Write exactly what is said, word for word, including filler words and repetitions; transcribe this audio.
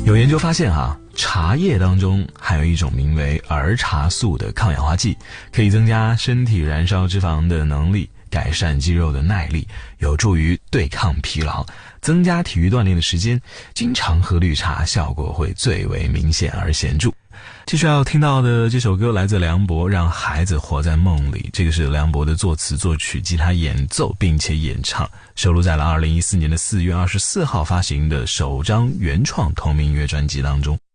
有研究发现啊，茶叶当中含有一种名为儿茶素的抗氧化剂，可以增加身体燃烧脂肪的能力，改善肌肉的耐力，有助于对抗疲劳，增加体育锻炼的时间。经常喝绿茶，效果会最为明显而显著。继续要听到的这首歌来自梁博，《让孩子活在梦里》，这个是梁博的作词作曲，吉他演奏并且演唱，收录在了二零一四年的四月二十四号发行的首张原创同名音乐专辑当中。